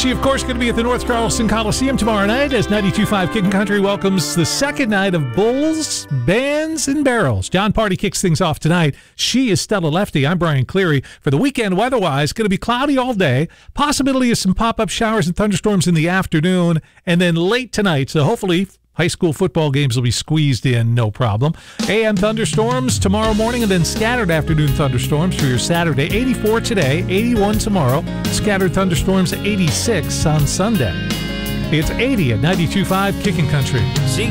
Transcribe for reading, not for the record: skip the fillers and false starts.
She, of course, going to be at the North Charleston Coliseum tomorrow night as 92.5 Kickin' Country welcomes the second night of Bulls, Bands, and Barrels. John Party kicks things off tonight. She is Stella Lefty. I'm Brian Cleary. For the weekend, weather-wise, going to be cloudy all day. Possibility of some pop-up showers and thunderstorms in the afternoon, and then late tonight. So hopefully high school football games will be squeezed in, no problem. AM thunderstorms tomorrow morning and then scattered afternoon thunderstorms for your Saturday. 84 today, 81 tomorrow. Scattered thunderstorms 86 on Sunday. It's 80 at 92.5 Kickin' Country.